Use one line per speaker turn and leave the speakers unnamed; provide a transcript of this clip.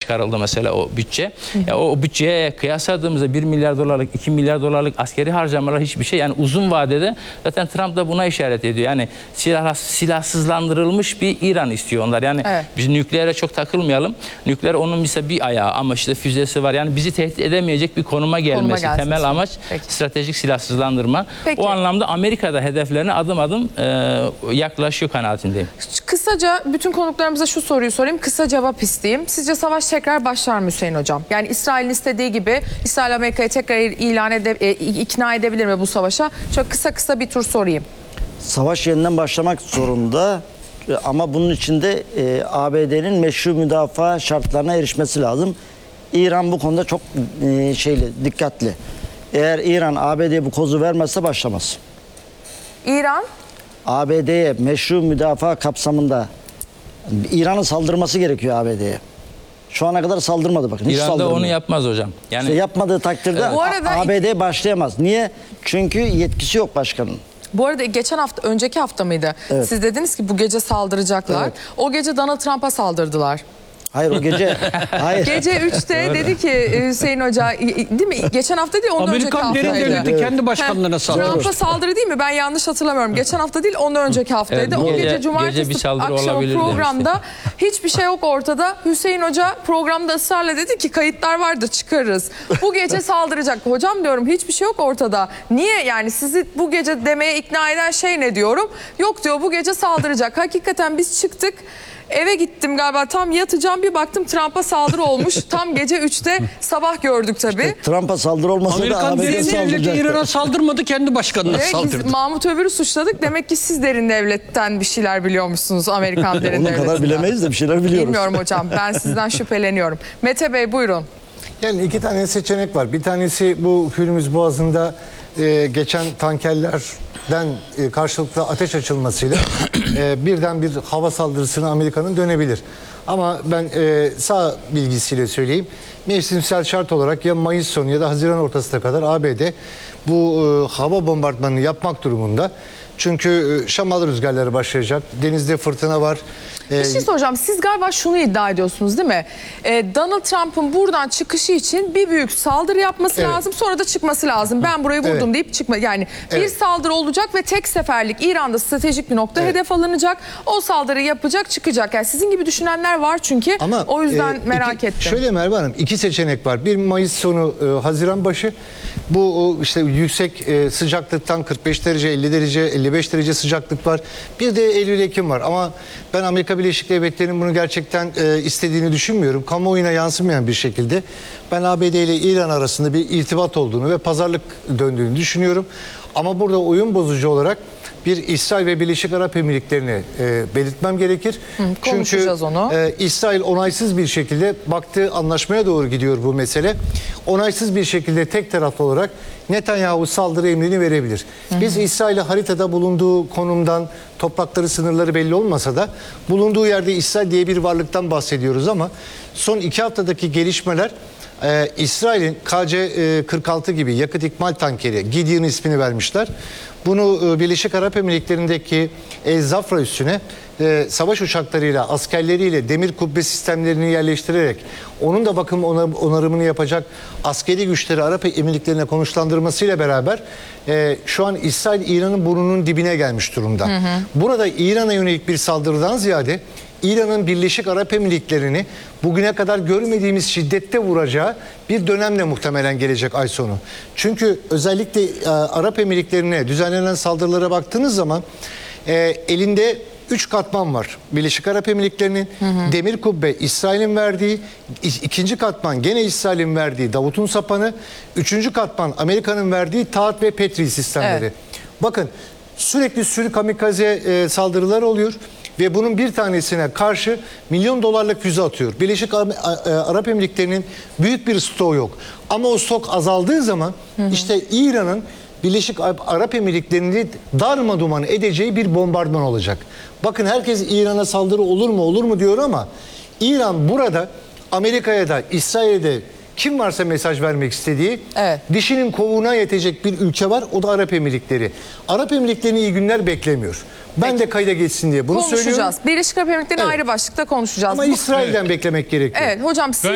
çıkarıldı mesela o bütçe. O bütçeye kıyasladığımızda 1 milyar dolarlık, 2 milyar dolarlık askeri harcamalar hiçbir şey. Yani uzun vadede zaten Trump da buna işaret ediyor. Yani silahsızlandırılmış bir İran istiyor onlar. Yani biz nükleere çok takılmayalım. Nükleer onun mesela bir ayağı ama işte füzesi var. Yani bizi tehdit edemeyecek bir konuma gelmesi. Temel amaç stratejik silahsızlandırma. O anlamda Amerika'da hedeflerine adım adım yaklaşıyor kanaatindeyim.
Kısaca bütün konuklarımıza şu soruyu sorayım. Kısa cevap isteyeyim. Sizce savaş tekrar başlar mı Hüseyin Hocam? Yani İsrail'in istediği gibi İsrail Amerika'yı tekrar ikna edebilir mi bu savaşa? Çok kısa bir tur sorayım.
Savaş yeniden başlamak zorunda ama bunun için de ABD'nin meşru müdafaa şartlarına erişmesi lazım. İran bu konuda çok dikkatli. Eğer İran ABD'ye bu kozu vermezse başlamaz.
İran?
ABD'ye meşru müdafaa kapsamında İran'ın saldırması gerekiyor ABD'ye. Şu ana kadar saldırmadı bakın.
İran da onu yapmaz hocam. Yani
İşte yapmadığı takdirde ABD başlayamaz. Niye? Çünkü yetkisi yok başkanın.
Bu arada önceki hafta mıydı? Evet. Siz dediniz ki bu gece saldıracaklar. Evet. O gece Donald Trump'a saldırdılar.
Hayır o gece hayır.
Gece 3'te dedi ki Hüseyin Hoca, değil mi? Geçen hafta değil, ondan önceki haftaydı.
Amerikan derin devleti kendi başkanlarına saldırdı.
Trump'a saldırı değil mi? Ben yanlış hatırlamıyorum. Geçen hafta değil, ondan önceki haftaydı. O gece cumartesi akşamı programda hiçbir şey yok ortada. Hüseyin Hoca programda ısrarla dedi ki kayıtlar vardı, çıkarırız. Bu gece saldıracak. Hocam diyorum, hiçbir şey yok ortada. Niye yani sizi bu gece demeye ikna eden şey ne diyorum? Yok diyor, bu gece saldıracak. Hakikaten biz çıktık. Eve gittim galiba, tam yatacağım, bir baktım Trump'a saldırı olmuş. Tam gece 3'te sabah gördük tabii. İşte
Trump'a saldırı olmasa da ABD saldıracaktı.
İran'a saldırmadı, kendi başkanına saldırdı.
Biz Mahmut Övür'ü suçladık. Demek ki siz derin devletten bir şeyler biliyormuşsunuz, Amerikan derin devletinden.
Onun kadar bilemeyiz de bir şeyler biliyoruz.
Bilmiyorum hocam, ben sizden şüpheleniyorum. Mete Bey buyurun.
Yani iki tane seçenek var. Bir tanesi bu Hürmüz Boğazı'nda geçen tankerlerden karşılıklı ateş açılmasıyla birden bir hava saldırısına Amerika'nın dönebilir. Ama ben sağ bilgisiyle söyleyeyim. Mevsimsel şart olarak ya Mayıs sonu ya da Haziran ortasına kadar ABD bu hava bombardımanını yapmak durumunda. Çünkü şamal rüzgarları başlayacak. Denizde fırtına var.
Bir şey soracağım. Siz galiba şunu iddia ediyorsunuz değil mi? Donald Trump'ın buradan çıkışı için bir büyük saldırı yapması lazım. Sonra da çıkması lazım. Ben burayı vurdum deyip çıkma. Yani bir saldırı olacak ve tek seferlik İran'da stratejik bir nokta hedef alınacak. O saldırıyı yapacak, çıkacak. Yani sizin gibi düşünenler var çünkü. Ama o yüzden merak ettim.
Şöyle Merve Hanım, iki seçenek var. Bir Mayıs sonu, Haziran başı. Bu işte yüksek sıcaklıktan 45 derece, 50 derece, 55 derece sıcaklık var. Bir de Eylül-Ekim var. Ama ben Amerika Birleşik Devletleri'nin bunu gerçekten istediğini düşünmüyorum. Kamuoyuna yansımayan bir şekilde ben ABD ile İran arasında bir irtibat olduğunu ve pazarlık döndüğünü düşünüyorum. Ama burada oyun bozucu olarak bir İsrail ve Birleşik Arap Emirlikleri'ni belirtmem gerekir. Çünkü İsrail onaysız bir şekilde baktığı anlaşmaya doğru gidiyor bu mesele. Onaysız bir şekilde tek taraflı olarak Netanyahu saldırı emrini verebilir. Biz İsrail'e haritada bulunduğu konumdan, toprakları, sınırları belli olmasa da bulunduğu yerde İsrail diye bir varlıktan bahsediyoruz ama son 2 haftadaki gelişmeler İsrail'in KC-46 gibi yakıt ikmal tankeri, Gideon ismini vermişler. Bunu Birleşik Arap Emirlikleri'ndeki Zafra üssüne savaş uçaklarıyla, askerleriyle demir kubbe sistemlerini yerleştirerek onun da bakım onarımını yapacak askeri güçleri Arap Emirlikleri'ne konuşlandırmasıyla beraber şu an İsrail İran'ın burnunun dibine gelmiş durumda. Burada İran'a yönelik bir saldırıdan ziyade İran'ın Birleşik Arap Emirlikleri'ni bugüne kadar görmediğimiz şiddette vuracağı bir dönemle muhtemelen gelecek ay sonu. Çünkü özellikle Arap Emirlikleri'ne düzenlenen saldırılara baktığınız zaman elinde 3 katman var. Birleşik Arap Emirlikleri'nin demir kubbe İsrail'in verdiği, ikinci katman gene İsrail'in verdiği Davut'un sapanı, üçüncü katman Amerika'nın verdiği Taat ve Petri sistemleri. Bakın sürekli sürü kamikaze saldırılar oluyor. Ve bunun bir tanesine karşı milyon dolarlık füze atıyor. Birleşik Arap Emirlikleri'nin büyük bir stoğu yok. Ama o stok azaldığı zaman işte İran'ın Birleşik Arap Emirlikleri'ni darmaduman edeceği bir bombardıman olacak. Bakın herkes İran'a saldırı olur mu diyor ama İran burada Amerika'ya da İsrail'e de kim varsa mesaj vermek istediği dişinin kovuğuna yetecek bir ülke var. O da Arap Emirlikleri. Arap Emirlikleri'ni iyi günler beklemiyor. Ben de kayda geçsin diye bunu söylüyorum.
Birleşik Arap Emirlikleri'ni ayrı başlıkta konuşacağız.
Ama İsrail'den beklemek gerekiyor.
Evet hocam.